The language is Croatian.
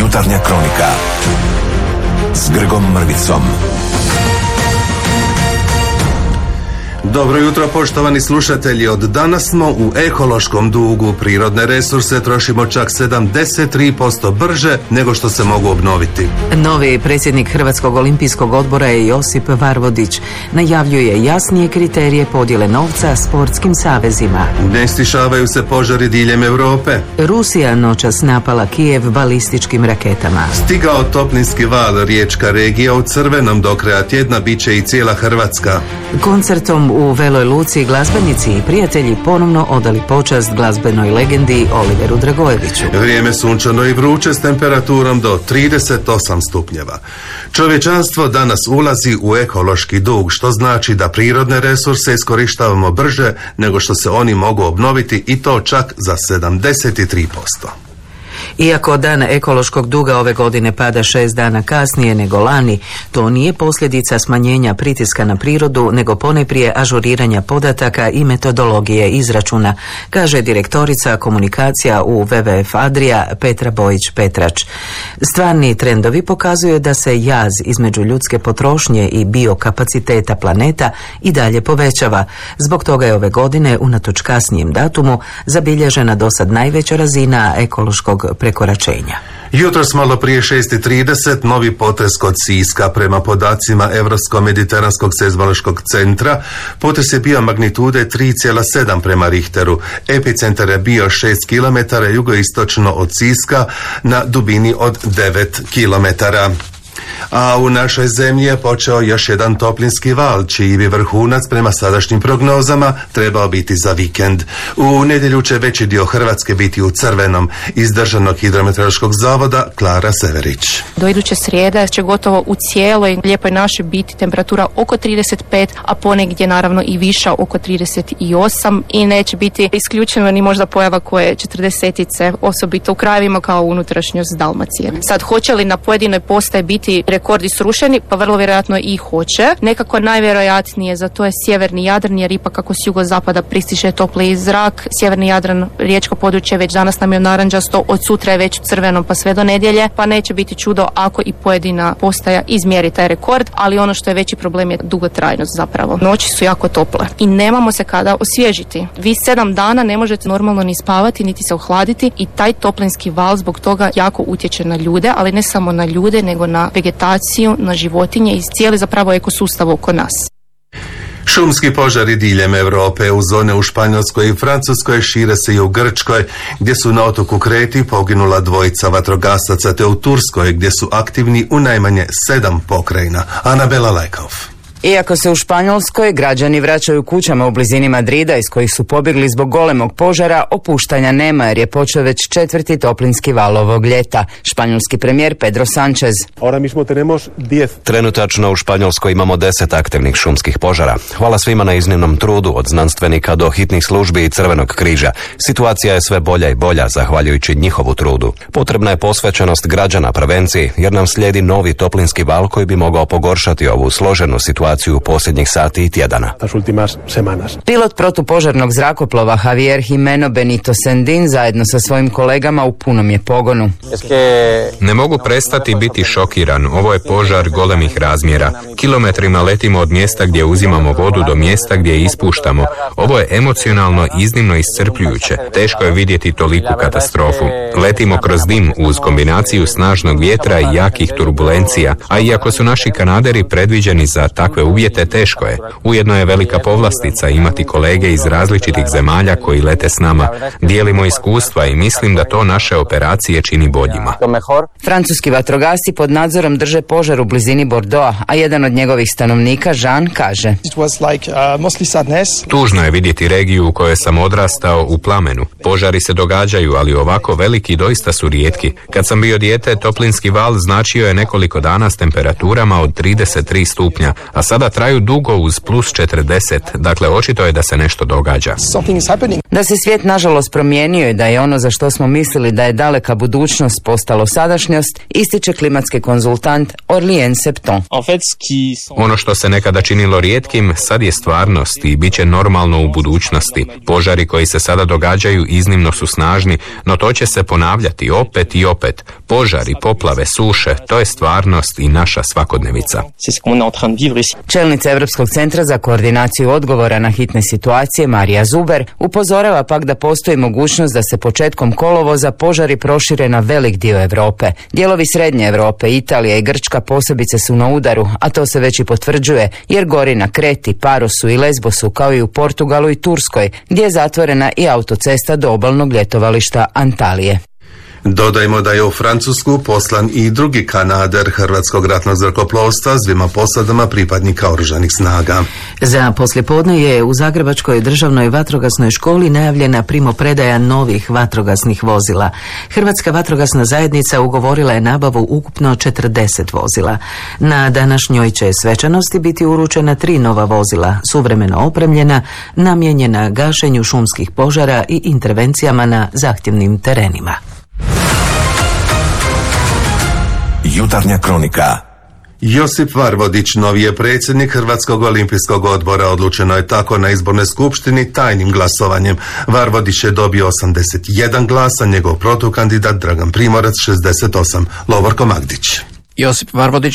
Jutarnja kronika s Grgom Mrvicom. Dobro jutro, poštovani slušatelji. Od danas smo u ekološkom dugu. Prirodne resurse trošimo čak 73% brže nego što se mogu obnoviti. Novi predsjednik Hrvatskog olimpijskog odbora je Josip Varvodić. Najavljuje jasnije kriterije podjele novca sportskim savezima. Ne stišavaju se požari diljem Europe. Rusija noćas napala Kijev balističkim raketama. Stigao toplinski val, riječka regija u crvenom, do kraja tjedna bit će i cijela Hrvatska. Koncertom u Veloj Luci glazbenici i prijatelji ponovno odali počast glazbenoj legendi Oliveru Dragojeviću. Vrijeme sunčano i vruće s temperaturom do 38 stupnjeva. Čovječanstvo danas ulazi u ekološki dug, što znači da prirodne resurse iskorištavamo brže nego što se oni mogu obnoviti, i to čak za 73%. Iako dan ekološkog duga ove godine pada 6 dana kasnije nego lani, to nije posljedica smanjenja pritiska na prirodu, nego ponajprije ažuriranja podataka i metodologije izračuna, kaže direktorica komunikacija u WWF Adria Petra Bojić-Petrač. Stvarni trendovi pokazuju da se jaz između ljudske potrošnje i biokapaciteta planeta i dalje povećava. Zbog toga je ove godine, unatoč kasnijem datumu, zabilježena dosad najveća razina ekološkog prekoračenja. Jutros malo prije 6:30 novi potres kod Siska. Prema podacima Europsko-mediteranskog seizmološkog centra, potres je bio magnitude 3,7 prema Richteru. Epicentar je bio 6 km jugoistočno od Siska na dubini od 9 km. A u našoj zemlji je počeo još jedan toplinski val, čiji bi vrhunac prema sadašnjim prognozama trebao biti za vikend. U nedjelju će veći dio Hrvatske biti u crvenom. Iz Državnog hidrometeorološkog zavoda Klara Severić. Do iduće srijede će gotovo u cijeloj lijepoj našoj biti temperatura oko 35, a ponegdje naravno i viša, oko 38, i neće biti isključeno ni možda pojava koje 40-ice, osobito u krajevima kao unutrašnjost Dalmacije. Sad, hoće li na pojedinoj postaji biti rekordi srušeni? Pa vrlo vjerojatno i hoće. Nekako najvjerojatnije za to je sjeverni Jadran, jer ipak kako s jugozapada pristiže topliji zrak. Sjeverni Jadran, riječko područje, već danas nam je narančasto, od sutra je već u crvenom pa sve do nedjelje, pa neće biti čudo ako i pojedina postaja izmjeri taj rekord, ali ono što je veći problem je dugotrajnost zapravo. Noći su jako tople i nemamo se kada osvježiti. Vi 7 dana ne možete normalno ni spavati, niti se ohladiti, i taj toplinski val zbog toga jako utječe na ljude, ali ne samo na ljude, nego na vegetaciju, na životinje i cijeli zapravo ekosustav oko nas. Šumski požari diljem Europe, u zone u Španjolskoj i Francuskoj, šire se i u Grčkoj, gdje su na otoku Kreti poginula 2 vatrogasaca, te u Turskoj, gdje su aktivni u najmanje 7 pokrajina. Anabela Lajkov. Iako se u Španjolskoj građani vraćaju kućama u blizini Madrida iz kojih su pobjegli zbog golemog požara, opuštanja nema jer je počeo već 4. toplinski val ovog ljeta. Španjolski premijer Pedro Sánchez. Trenutačno u Španjolskoj imamo 10 aktivnih šumskih požara. Hvala svima na iznimnom trudu, od znanstvenika do hitnih službi i Crvenog križa. Situacija je sve bolja i bolja zahvaljujući njihovu trudu. Potrebna je posvećenost građana prevenciji, jer nam slijedi novi toplinski val koji bi mogao pogoršati ovu složenu situaciju u posljednjih sati i tjedana. Pilot protupožarnog zrakoplova Javier Jimeno Benito Sendin zajedno sa svojim kolegama u punom je pogonu. Ne mogu prestati biti šokiran. Ovo je požar golemih razmjera. Kilometrima letimo od mjesta gdje uzimamo vodu do mjesta gdje ispuštamo. Ovo je emocionalno iznimno iscrpljujuće. Teško je vidjeti toliku katastrofu. Letimo kroz dim uz kombinaciju snažnog vjetra i jakih turbulencija, a iako su naši kanaderi predviđeni za takve uvjete, teško je. Ujedno je velika povlastica imati kolege iz različitih zemalja koji lete s nama. Dijelimo iskustva i mislim da to naše operacije čini boljima. Francuski vatrogasci pod nadzorom drže požar u blizini Bordeauxa, a jedan od njegovih stanovnika, Jean, kaže: Tužno je vidjeti regiju u kojoj sam odrastao u plamenu. Požari se događaju, ali ovako veliki doista su rijetki. Kad sam bio dijete, toplinski val značio je nekoliko dana s temperaturama od 33 stupnja, a sada traju dugo uz plus 40, dakle očito je da se nešto događa. Da se svijet nažalost promijenio i da je ono za što smo mislili da je daleka budućnost postalo sadašnjost, ističe klimatski konzultant Aurélien Septon. Ono što se nekada činilo rijetkim, sad je stvarnost i bit će normalno u budućnosti. Požari koji se sada događaju iznimno su snažni, no to će se ponavljati opet i opet. Požari, poplave, suše, to je stvarnost i naša svakodnevica. Čelnica Europskog centra za koordinaciju odgovora na hitne situacije Marija Zuber upozorava pak da postoji mogućnost da se početkom kolovoza požari prošire na velik dio Europe. Dijelovi srednje Europe, Italija i Grčka posebice su na udaru, a to se već i potvrđuje jer gori na Kreti, Parosu i Lesbosu kao i u Portugalu i Turskoj, gdje je zatvorena i autocesta do obalnog ljetovališta Antalije. Dodajmo da je u Francusku poslan i drugi kanader hrvatskog ratnog zrakoplovstva s 2 posadama pripadnika oružanih snaga. Za poslijepodne je u Zagrebačkoj državnoj vatrogasnoj školi najavljena primopredaja novih vatrogasnih vozila. Hrvatska vatrogasna zajednica ugovorila je nabavu ukupno 40 vozila. Na današnjoj će svečanosti biti uručena 3 nova vozila, suvremeno opremljena, namijenjena gašenju šumskih požara i intervencijama na zahtjevnim terenima. Jutarnja kronika. Josip Varvodić, novi je predsjednik Hrvatskog olimpijskog odbora, odlučeno je tako na izbornoj skupštini tajnim glasovanjem. Varvodić je dobio 81 glasa, njegov protukandidat Dragan Primorac 68. Lovorko Magdić. Josip Varvodić